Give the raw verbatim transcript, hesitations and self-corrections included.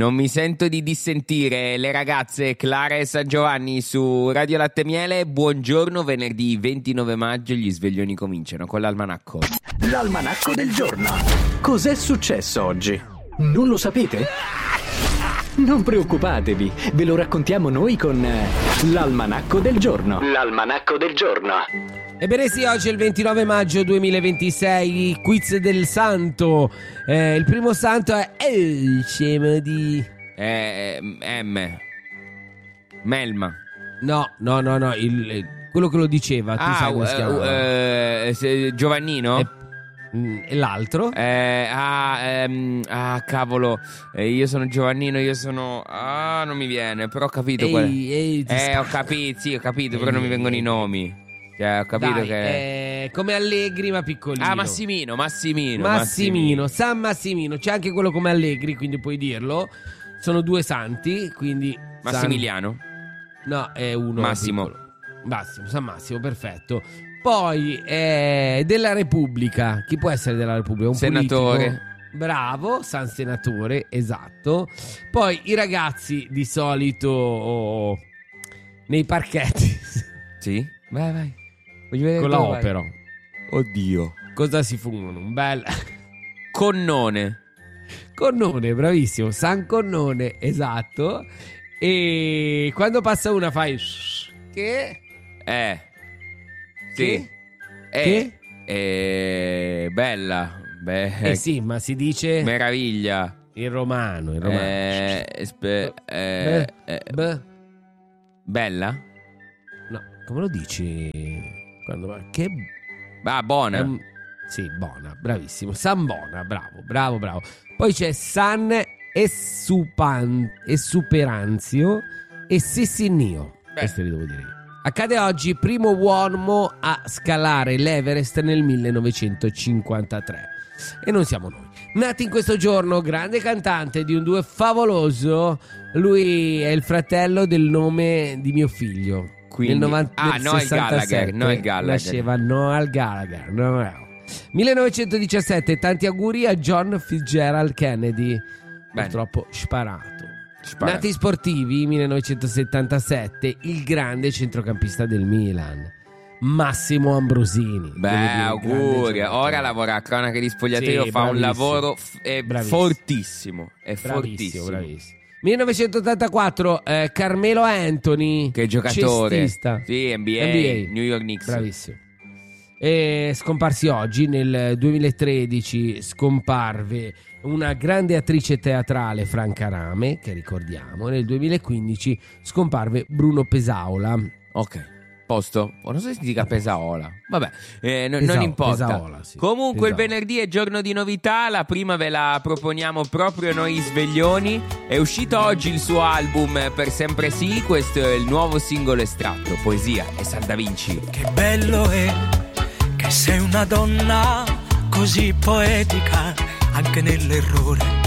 Non mi sento di dissentire le ragazze Clara e San Giovanni su Radio Latte Miele. Buongiorno, venerdì ventinove maggio, gli sveglioni cominciano con l'almanacco. L'almanacco del giorno. Cos'è successo oggi? Non lo sapete? Non preoccupatevi, ve lo raccontiamo noi con l'almanacco del giorno. L'almanacco del giorno. Ebbene sì, oggi è il ventinove maggio duemilaventisei, quiz del santo. Eh, il primo santo è El scemo di... Eh, M. Melma. No, no, no, no, il, quello che lo diceva, tu ah, sai come uh, si chiama? Uh, uh, Giovannino? E, mm, e l'altro? Eh, ah, ehm, ah, cavolo, eh, io sono Giovannino, io sono... Ah, non mi viene, però ho capito Ehi, qual è. ehi, ti Eh, sta- ho capito, sì, ho capito, però Ehi, non mi vengono i ehi. nomi. Cioè, ho capito Dai, che... eh, come Allegri ma piccolino. Ah, Massimino, Massimino, Massimino, San Massimino. C'è anche quello come Allegri, quindi puoi dirlo. Sono due santi, quindi San- Massimiliano. No, è uno Massimo. piccolo. Massimo, San Massimo, perfetto. Poi è della Repubblica. Chi può essere della Repubblica? Un Senatore. politico. Bravo, San Senatore, esatto. Poi i ragazzi di solito oh, nei parchetti Sì? Vai, vai. Voglio vedere con la dove vai. opera. Oddio. Cosa si fumano? Un bel Connone. Connone, bravissimo, San Connone, esatto. E quando passa una fai che? Eh. Sì. Che? Eh. Che? Eh, bella. Beh, Eh sì, ma si dice meraviglia. in romano, in romano. Eh, spe- eh, Beh, eh, beh. bella? No, come lo dici? Quando va- che Ah, buona. ehm, sì, buona, bravissimo. San Bona, bravo, bravo, bravo. Poi c'è San Essupan- Essuperanzio e Sissinnio. Beh. Questo li devo dire io. Accade oggi, primo uomo a scalare l'Everest nel millenovecentocinquantatré. E non siamo noi. Nati in questo giorno, grande cantante di un duo favoloso. Lui è il fratello del nome di mio figlio. Quindi- Nel novanta ah, nel Noel sessantasette Gallagher, Noel Gallagher. nasceva Noel Gallagher. No, no. millenovecentodiciassette, tanti auguri a John Fitzgerald Kennedy. Bene. Purtroppo sparato. Spara. Nati sportivi, millenovecentosettantasette, il grande centrocampista del Milan, Massimo Ambrosini. Beh, Devo dire, auguri. grande Ora lavora a cronache di spogliatoio, Sì, fa un bravissimo. lavoro f- è Bravissimo. fortissimo. È Bravissimo, fortissimo. bravissimo. millenovecentottantaquattro, eh, Carmelo Anthony, Che giocatore. cestista. Sì, N B A, N B A. New York Knicks. Bravissimo. E scomparsi oggi, nel duemilatredici scomparve una grande attrice teatrale, Franca Rame, che ricordiamo. Nel duemilaquindici scomparve Bruno Pesaola. Ok, posto. Oh, non so se si dica Pesaola. Vabbè, eh, no- Pesao- non importa. Pesaola, sì. Comunque il Pesaola. venerdì è giorno di novità. La prima ve la proponiamo proprio noi sveglioni. È uscito oggi il suo album Per Sempre Sì. Questo è il nuovo singolo estratto, Poesia e San Da Vinci. Che bello è che sei una donna così poetica anche nell'errore.